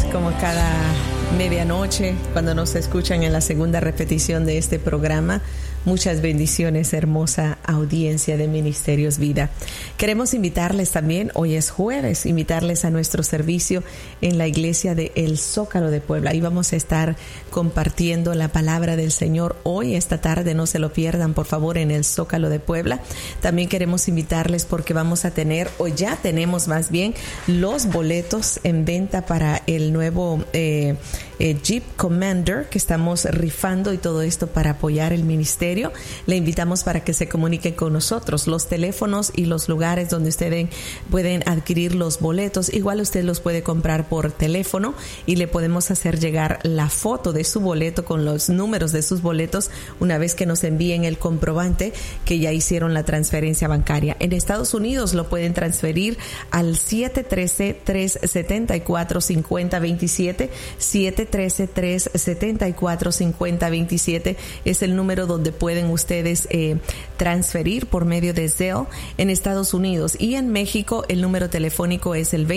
como cada medianoche, cuando nos escuchan en la segunda repetición de este programa. Muchas bendiciones, hermosa audiencia de Ministerios Vida. Queremos invitarles también, hoy es jueves, invitarles a nuestro servicio en la iglesia de El Zócalo de Puebla. Ahí vamos a estar compartiendo la palabra del Señor hoy, esta tarde, no se lo pierdan, por favor, en El Zócalo de Puebla. También queremos invitarles porque vamos a tener, o ya tenemos más bien, los boletos en venta para el nuevo Jeep Commander que estamos rifando, y todo esto para apoyar el ministerio. Le invitamos para que se comunique con nosotros. Los teléfonos y los lugares donde ustedes pueden adquirir los boletos, igual usted los puede comprar por teléfono y le podemos hacer llegar la foto de su boleto con los números de sus boletos una vez que nos envíen el comprobante que ya hicieron la transferencia bancaria. En Estados Unidos lo pueden transferir al 713-374-5027. 713-374-5027 es el número donde pueden ustedes transferir por medio de Zelle en Estados Unidos, y en México el número telefónico es el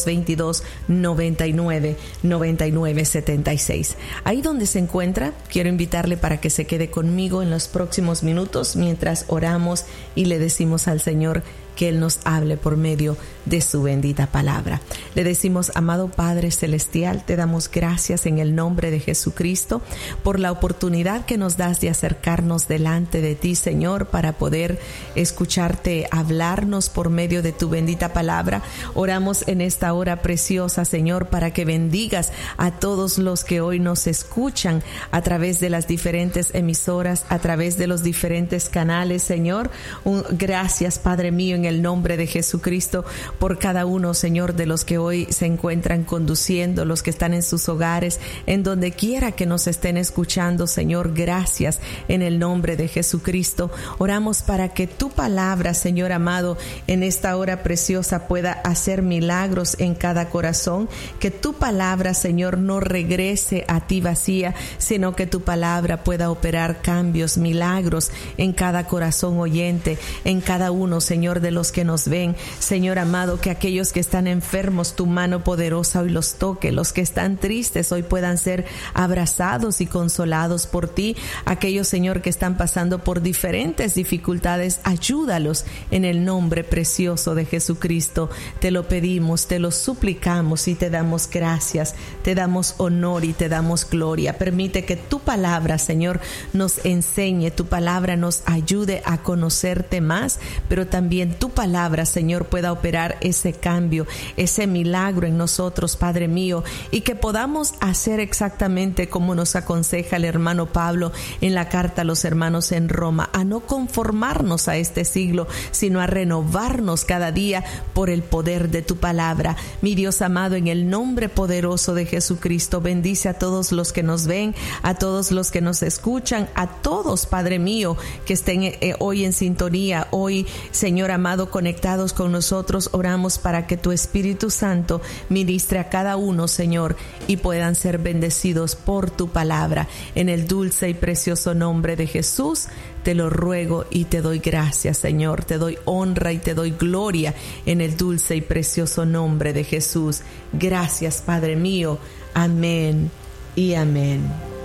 2222-99-9976. Ahí donde se encuentra, quiero invitarle para que se quede conmigo en los próximos minutos mientras oramos y le decimos al Señor que Él nos hable por medio de su bendita palabra. Le decimos: amado Padre Celestial, te damos gracias en el nombre de Jesucristo por la oportunidad que nos das de acercarnos delante de ti, Señor, para poder escucharte hablarnos por medio de tu bendita palabra. Oramos en esta hora preciosa, Señor, para que bendigas a todos los que hoy nos escuchan a través de las diferentes emisoras, a través de los diferentes canales, Señor. Gracias, Padre mío, en el nombre de Jesucristo, por cada uno, Señor, de los que hoy se encuentran conduciendo, los que están en sus hogares, en donde quiera que nos estén escuchando, Señor. Gracias en el nombre de Jesucristo. Oramos para que tu palabra, Señor amado, en esta hora preciosa pueda hacer milagros en cada corazón, que tu palabra, Señor, no regrese a ti vacía, sino que tu palabra pueda operar cambios, milagros en cada corazón oyente, en cada uno, Señor, de los que nos ven. Señor amado, que aquellos que están enfermos, tu mano poderosa hoy los toque. Los que están tristes hoy puedan ser abrazados y consolados por ti. Aquellos, Señor, que están pasando por diferentes dificultades, ayúdalos en el nombre precioso de Jesucristo. Te lo pedimos, te lo suplicamos y te damos gracias, te damos honor y te damos gloria. Permite que tu palabra, Señor, nos enseñe, tu palabra nos ayude a conocerte más, pero también tu palabra, Señor, pueda operar ese cambio, ese milagro en nosotros, Padre mío, y que podamos hacer exactamente como nos aconseja el hermano Pablo en la carta a los hermanos en Roma, a no conformarnos a este siglo, sino a renovarnos cada día por el poder de tu palabra. Mi Dios amado, en el nombre poderoso de Jesucristo, bendice a todos los que nos ven, a todos los que nos escuchan, a todos, Padre mío, que estén hoy en sintonía, hoy, Señor amado, conectados con nosotros. Oramos para que tu Espíritu Santo ministre a cada uno, Señor, y puedan ser bendecidos por tu palabra. En el dulce y precioso nombre de Jesús, te lo ruego y te doy gracias, Señor. Te doy honra y te doy gloria en el dulce y precioso nombre de Jesús. Gracias, Padre mío. Amén y amén.